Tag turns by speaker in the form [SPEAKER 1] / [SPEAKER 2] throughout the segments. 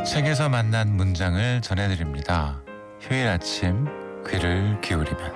[SPEAKER 1] 책에서 만난 문장을 전해드립니다. 휴일 아침 귀를 기울이면.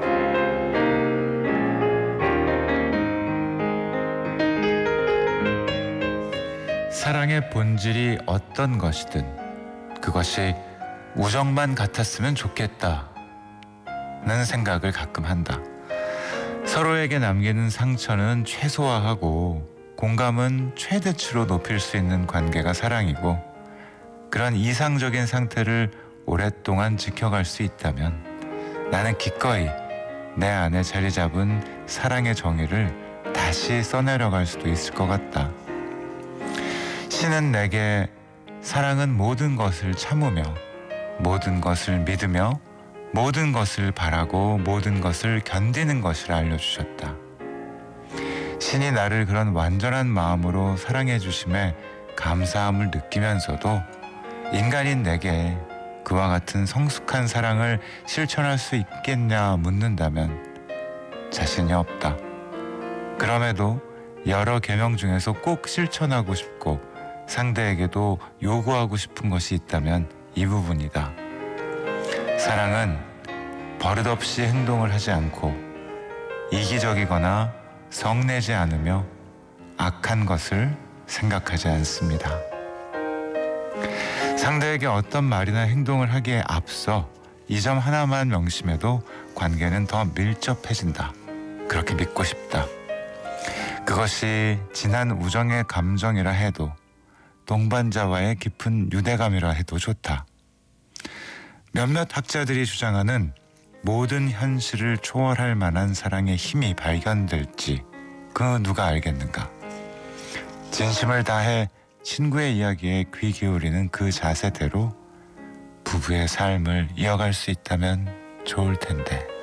[SPEAKER 1] 사랑의 본질이 어떤 것이든 그것이 우정만 같았으면 좋겠다는 생각을 가끔 한다. 서로에게 남기는 상처는 최소화하고 공감은 최대치로 높일 수 있는 관계가 사랑이고, 그런 이상적인 상태를 오랫동안 지켜갈 수 있다면 나는 기꺼이 내 안에 자리 잡은 사랑의 정의를 다시 써내려갈 수도 있을 것 같다. 신은 내게 사랑은 모든 것을 참으며, 모든 것을 믿으며, 모든 것을 바라고, 모든 것을 견디는 것이라 알려주셨다. 신이 나를 그런 완전한 마음으로 사랑해 주심에 감사함을 느끼면서도 인간인 내게 그와 같은 성숙한 사랑을 실천할 수 있겠냐 묻는다면 자신이 없다. 그럼에도 여러 계명 중에서 꼭 실천하고 싶고 상대에게도 요구하고 싶은 것이 있다면 이 부분이다. 사랑은 버릇없이 행동을 하지 않고 이기적이거나 성내지 않으며 악한 것을 생각하지 않습니다. 상대에게 어떤 말이나 행동을 하기에 앞서 이 점 하나만 명심해도 관계는 더 밀접해진다. 그렇게 믿고 싶다. 그것이 진한 우정의 감정이라 해도, 동반자와의 깊은 유대감이라 해도 좋다. 몇몇 학자들이 주장하는 모든 현실을 초월할 만한 사랑의 힘이 발견될지 그 누가 알겠는가. 진심을 다해 친구의 이야기에 귀 기울이는 그 자세대로 부부의 삶을 이어갈 수 있다면 좋을 텐데.